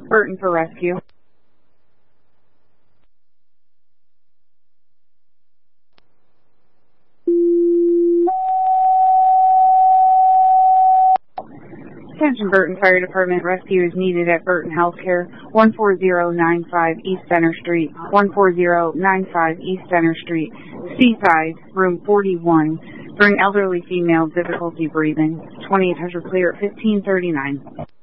Burton for rescue. Attention Burton Fire Department, rescue is needed at Burton Healthcare, 14095 East Center Street, 14095 East Center Street, Seaside, room 41, for an elderly female, difficulty breathing. 2800 clear at 1539.